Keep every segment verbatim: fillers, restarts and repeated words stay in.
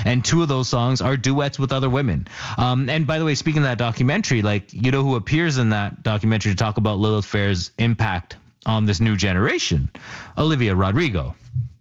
And two of those songs are duets with other women. Um, and by the way, speaking of that documentary, like, you know who appears in that documentary to talk about Lilith Fair's impact on this new generation? Olivia Rodrigo.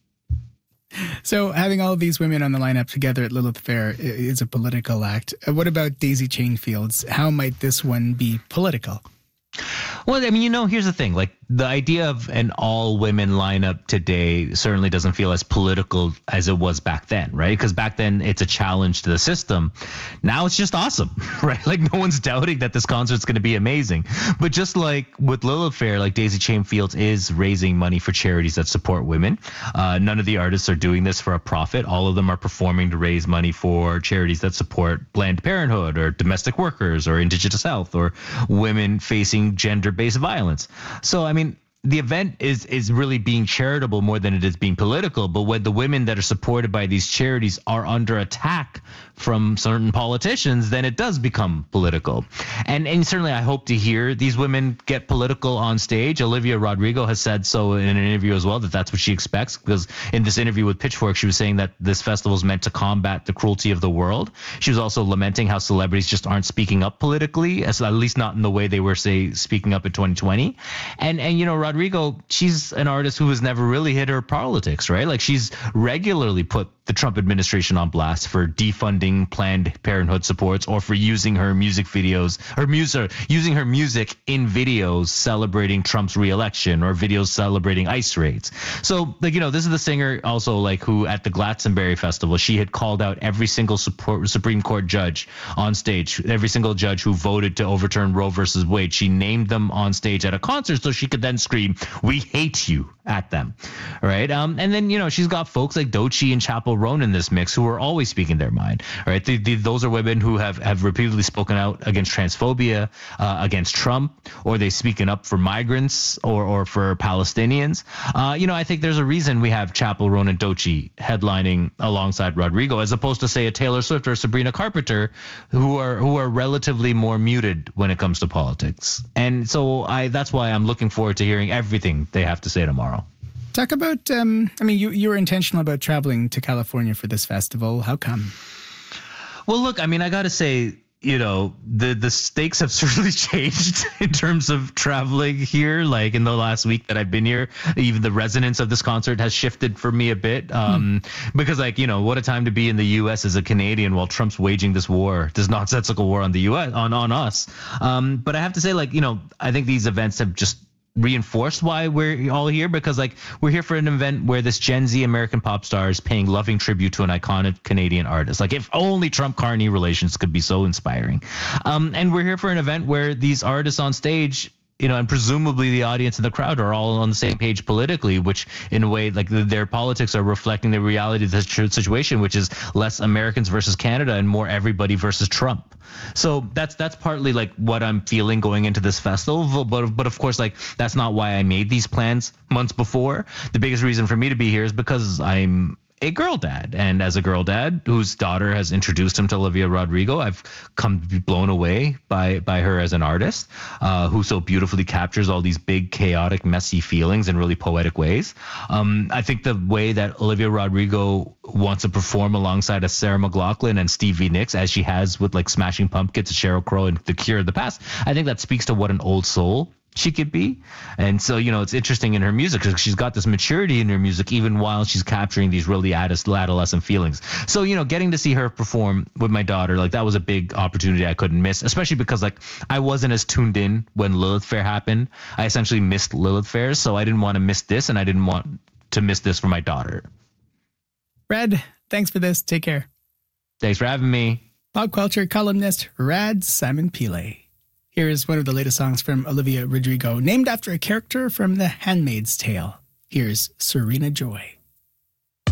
So having all of these women on the lineup together at Lilith Fair is a political act. What about Daisy Chain Fields? How might this one be political? Well, I mean, you know, here's the thing. Like, the idea of an all-women lineup today certainly doesn't feel as political as it was back then, right? Because back then, it's a challenge to the system. Now it's just awesome, right? Like, no one's doubting that this concert's going to be amazing. But just like with Lilith Fair, like, Daisy Chain Fields is raising money for charities that support women. Uh, none of the artists are doing this for a profit. All of them are performing to raise money for charities that support Planned Parenthood or domestic workers or Indigenous health or women facing gender-based violence. So, I mean, the event is is really being charitable more than it is being political. But when the women that are supported by these charities are under attack from certain politicians, then it does become political. And and certainly I hope to hear these women get political on stage. Olivia Rodrigo has said so in an interview as well, that that's what she expects, because in this interview with Pitchfork, she was saying that this festival is meant to combat the cruelty of the world. She was also lamenting how celebrities just aren't speaking up politically, at least not in the way they were, say, speaking up in twenty twenty. And, and you know, Rodrigo, she's an artist who has never really hit her politics, right? Like, she's regularly put the Trump administration on blast for defunding Planned Parenthood supports or for using her music videos, her music, using her music in videos celebrating Trump's reelection or videos celebrating ICE raids. So, like, you know, this is the singer also, like, who at the Glastonbury Festival, she had called out every single support, Supreme Court judge on stage, every single judge who voted to overturn Roe versus Wade. She named them on stage at a concert so she could then scream, "We hate you," at them, right? Um, and then, you know, she's got folks like Doechii and Chappell Roan in this mix who are always speaking their mind, right? The, the, those are women who have, have repeatedly spoken out against transphobia, uh, against Trump, or they speaking up for migrants or, or for Palestinians. Uh, you know, I think there's a reason we have Chappell Roan and Doechii headlining alongside Rodrigo, as opposed to, say, a Taylor Swift or Sabrina Carpenter, who are who are relatively more muted when it comes to politics. And so I that's why I'm looking forward to hearing everything they have to say tomorrow. Talk about, um, I mean, you, you were intentional about traveling to California for this festival. How come? Well, look, I mean, I got to say, you know, the, the stakes have certainly changed in terms of traveling here. Like, in the last week that I've been here, even the resonance of this concert has shifted for me a bit. Um, hmm. Because, like, you know, what a time to be in the U S as a Canadian while Trump's waging this war, this nonsensical war on the U S, on, on us. Um, but I have to say, like, you know, I think these events have just reinforced why we're all here, because, like, we're here for an event where this Gen Z American pop star is paying loving tribute to an iconic Canadian artist. Like, if only Trump-Carney relations could be so inspiring. Um, and we're here for an event where these artists on stage, you know, and presumably the audience and the crowd are all on the same page politically, which in a way, like, their politics are reflecting the reality of the situation, which is less Americans versus Canada and more everybody versus Trump. So that's that's partly, like, what I'm feeling going into this festival. But, but of course, like, that's not why I made these plans months before. The biggest reason for me to be here is because I'm a girl dad. And as a girl dad whose daughter has introduced him to Olivia Rodrigo, I've come to be blown away by by her as an artist, uh, who so beautifully captures all these big, chaotic, messy feelings in really poetic ways. Um, I think the way that Olivia Rodrigo wants to perform alongside a Sarah McLachlan and Stevie Nicks, as she has with, like, Smashing Pumpkins, Sheryl Crow, and The Cure in the past, I think that speaks to what an old soul she could be. And so, you know, it's interesting in her music because she's got this maturity in her music even while she's capturing these really adolescent feelings. So, you know, getting to see her perform with my daughter, like, that was a big opportunity I couldn't miss, especially because, like, I wasn't as tuned in when Lilith Fair happened. I essentially missed Lilith Fair, so I didn't want to miss this, and I didn't want to miss this for my daughter. Rad, thanks for this. Take care. Thanks for having me. Pop culture columnist Rad Simon Pillay. Here is one of the latest songs from Olivia Rodrigo, named after a character from The Handmaid's Tale. Here's Serena Joy.